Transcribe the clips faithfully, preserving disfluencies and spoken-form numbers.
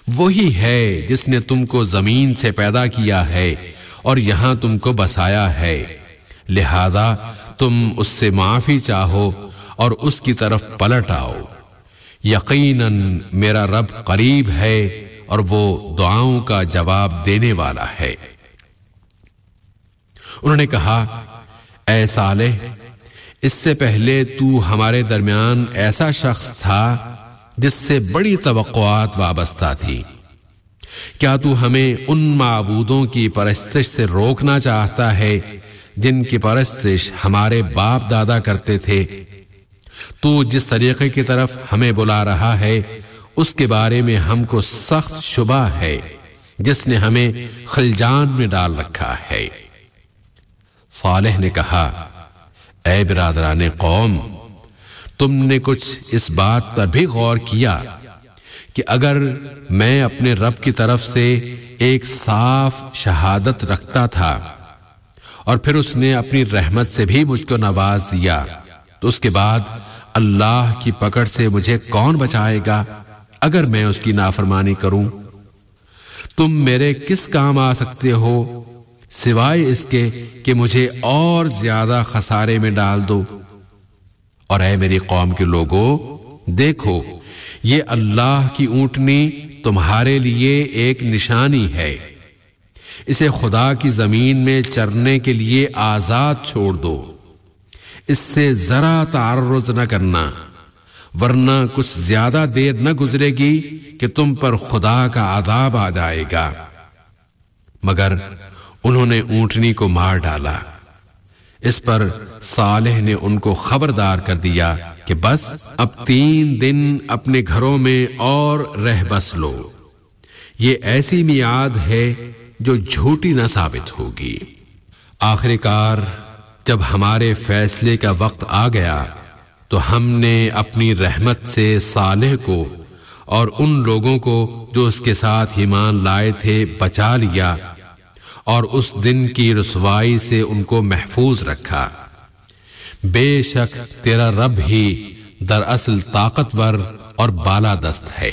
وہی ہے جس نے تم کو زمین سے پیدا کیا ہے اور یہاں تم کو بسایا ہے، لہذا تم اس سے معافی چاہو اور اس کی طرف پلٹ آؤ۔ یقیناً میرا رب قریب ہے اور وہ دعاؤں کا جواب دینے والا ہے۔ انہوں نے کہا، اے صالح، اس سے پہلے تو ہمارے درمیان ایسا شخص تھا جس سے بڑی توقعات وابستہ تھی۔ کیا تو ہمیں ان معبودوں کی پرستش سے روکنا چاہتا ہے جن کی پرستش ہمارے باپ دادا کرتے تھے؟ تو جس طریقے کی طرف ہمیں بلا رہا ہے اس کے بارے میں ہم کو سخت شبہ ہے جس نے ہمیں خلجان میں ڈال رکھا ہے۔ صالح نے کہا، اے برادران قوم، تم نے کچھ اس بات پر بھی غور کیا کہ اگر میں اپنے رب کی طرف سے ایک صاف شہادت رکھتا تھا اور پھر اس نے اپنی رحمت سے بھی مجھ کو نواز دیا تو اس کے بعد اللہ کی پکڑ سے مجھے کون بچائے گا اگر میں اس کی نافرمانی کروں؟ تم میرے کس کام آ سکتے ہو سوائے اس کے کہ مجھے اور زیادہ خسارے میں ڈال دو؟ اور اے میری قوم کے لوگوں، دیکھو، یہ اللہ کی اونٹنی تمہارے لیے ایک نشانی ہے، اسے خدا کی زمین میں چرنے کے لیے آزاد چھوڑ دو، اس سے ذرا تعرض نہ کرنا، ورنہ کچھ زیادہ دیر نہ گزرے گی کہ تم پر خدا کا عذاب آ جائے گا۔ مگر انہوں نے اونٹنی کو مار ڈالا۔ اس پر صالح نے ان کو خبردار کر دیا کہ بس اب تین دن اپنے گھروں میں اور رہ بس لو، یہ ایسی میعاد ہے جو جھوٹی نہ ثابت ہوگی۔ آخر کار جب ہمارے فیصلے کا وقت آ گیا تو ہم نے اپنی رحمت سے صالح کو اور ان لوگوں کو جو اس کے ساتھ ایمان لائے تھے بچا لیا اور اس دن کی رسوائی سے ان کو محفوظ رکھا۔ بے شک تیرا رب ہی دراصل طاقتور اور بالادست ہے۔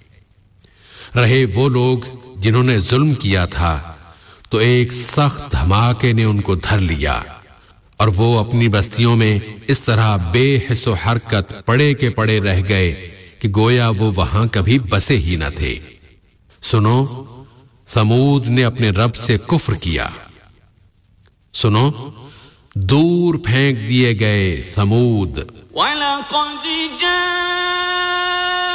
رہے وہ لوگ جنہوں نے ظلم کیا تھا تو ایک سخت دھماکے نے ان کو دھر لیا اور وہ اپنی بستیوں میں اس طرح بے حس و حرکت پڑے کے پڑے رہ گئے کہ گویا وہ وہاں کبھی بسے ہی نہ تھے۔ سنو، ثمود نے اپنے رب سے کفر کیا۔ سنو، دور پھینک دیے گئے ثمود۔ وَلَقَدْ جَاءَ